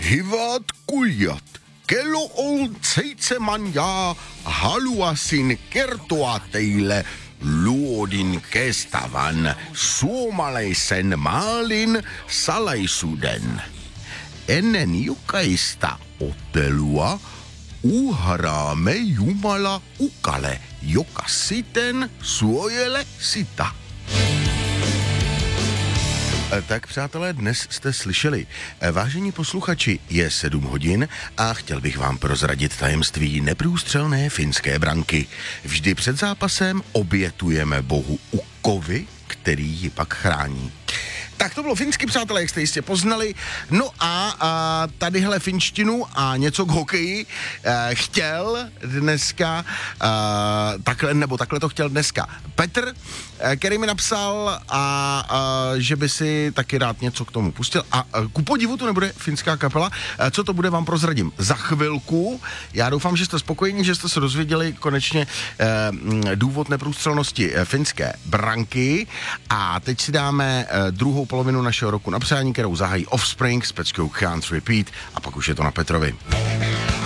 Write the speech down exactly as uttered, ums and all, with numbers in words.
Hyvät kuijat, kello on seitsemän ja haluaisin kertoa teille luodin kestävän suomalaisen maalin salaisuuden. Ennen jokaista ottelua uhraamme Jumala ukalle, joka siten suojele sitä. Tak přátelé, dnes jste slyšeli. Vážení posluchači, je sedm hodin a chtěl bych vám prozradit tajemství neprůstřelné finské branky. Vždy před zápasem obětujeme Bohu ukovy, který ji pak chrání. Tak to bylo finsky, přátelé, jak jste jistě poznali. No a, a tadyhle finštinu a něco k hokeji e, chtěl dneska, e, takhle, nebo takhle to chtěl dneska Petr, e, který mi napsal, a, a že by si taky rád něco k tomu pustil. A, a ku podivu to nebude finská kapela. E, co to bude, vám prozradím za chvilku. Já doufám, že jste spokojení, že jste se dozvěděli konečně e, důvod neprůstřelnosti e, finské branky. A teď si dáme e, druhou polovinu našeho roku na přání, kterou zahájí Offspring s peckou Can't Repeat, a pak už je to na Petrovi.